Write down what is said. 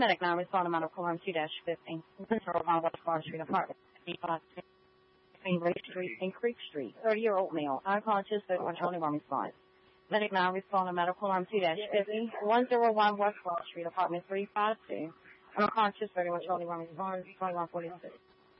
Medic 9 respond to medical arm 2-50. Around West Bar Street apartment. Between Ray Street and Creek Street. 30-year-old male. Unconscious, 3121 response. Medic 9 respond to medical arm 2-50. 101 West Bar Street apartment 352. Unconscious, 3121 response. 2146.